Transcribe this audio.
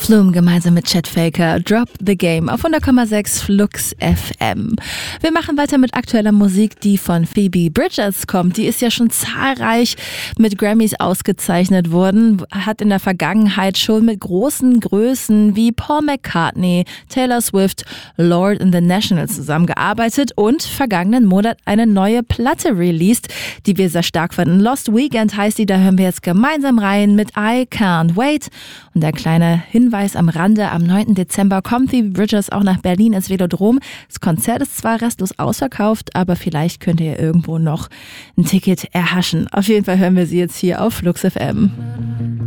Flume gemeinsam mit Chet Faker, Drop the Game auf 100,6 Flux FM. Wir machen weiter mit aktueller Musik, die von Phoebe Bridgers kommt. Die ist ja schon zahlreich mit Grammys ausgezeichnet worden, hat in der Vergangenheit schon mit großen Größen wie Paul McCartney, Taylor Swift, Lord and the National zusammengearbeitet und vergangenen Monat eine neue Platte released, die wir sehr stark fanden. Lost Weekend heißt die, da hören wir jetzt gemeinsam rein mit I Can't Wait. Und der kleine Hinweis am Rande, am 9. Dezember kommt Phoebe Bridgers auch nach Berlin ins Velodrom. Das Konzert ist zwar restlos ausverkauft, aber vielleicht könnt ihr irgendwo noch ein Ticket erhaschen. Auf jeden Fall hören wir sie jetzt hier auf Flux FM.